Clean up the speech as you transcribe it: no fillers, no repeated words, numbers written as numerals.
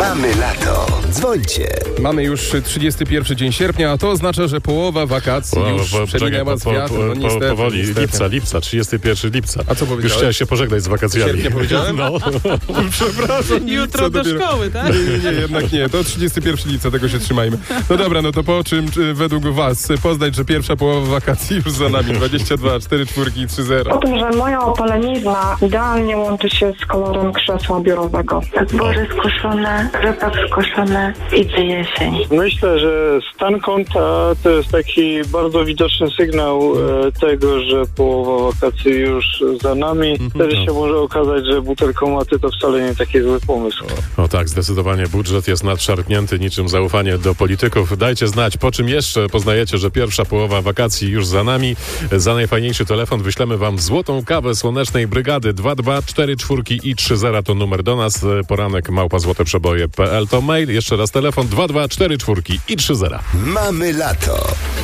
Mamy lato. Dzwońcie. Mamy już 31 dzień sierpnia, a to oznacza, że połowa wakacji już przeminęła z wiatrem. No niestety, powoli, niestety. lipca, 31 lipca. A co powiedziałeś? Już chciałeś się pożegnać z wakacjami. Sierpnia powiedziałem? No. Przepraszam. Jutro do szkoły, tak? Nie, jednak nie. To 31 lipca, tego się trzymajmy. No dobra, no to po czym według was poznać, że pierwsza połowa wakacji już za nami? 22, 4 czwórki i 3 0. O tym, że moja opalenizna idealnie łączy się z kolorem krzesła biurowego. Zbory skoszone, rzepak skoszony, idzie jesień. Myślę, że stan konta to jest taki bardzo widoczny sygnał tego, że połowa wakacji już za nami. Wtedy się może okazać, że butelkomaty to wcale nie taki zły pomysł. O tak, zdecydowanie budżet jest nadszarpnięty niczym zaufanie do polityków. Dajcie znać, po czym jeszcze poznajecie, że pierwsza połowa wakacji już za nami. Za najfajniejszy telefon wyślemy wam złotą kawę Słonecznej Brygady. 224 czwórki i 30 to numer do nas. Poranek @złoteprzeboje.pl to mail. Jeszcze raz telefon 224 czwórki i 30. Mamy lato.